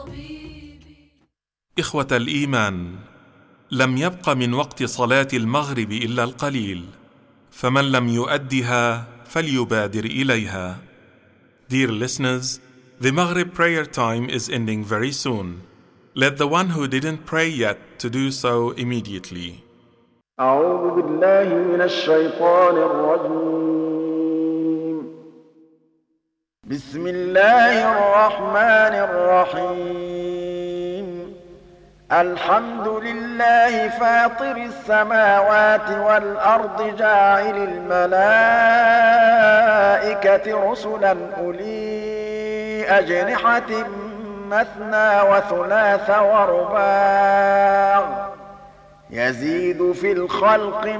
إخوة الإيمان، لم يبق من وقت صلاة المغرب إلا القليل، فمن لم يؤدها فليبادر إليها. Dear listeners, the Maghrib prayer time is ending very soon. Let the one who didn't pray yet to do so immediately. أعوذ بالله من الشيطان الرجيم. بسم الله الرحمن الرحيم. الحمد لله فاطر السماوات والأرض جاعل الملائكة رسلا أولي أجنحة مثنى وثلاث ورباع يزيد في الخلق